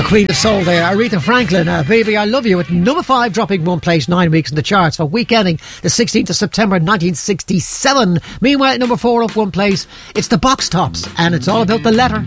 Queen of Soul there, Aretha Franklin, Baby I Love You, at number 5, dropping one place 9 weeks in the charts for week ending the 16th of September 1967. Meanwhile, at number 4, up one place, it's the Box Tops, and it's all about the letter.